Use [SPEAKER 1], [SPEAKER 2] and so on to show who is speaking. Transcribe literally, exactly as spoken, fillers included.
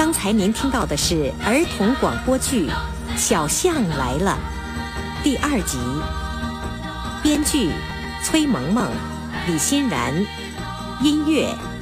[SPEAKER 1] 刚才您听到的是儿童广播剧《小象来了》第二集，编剧崔萌萌、李欣然，音乐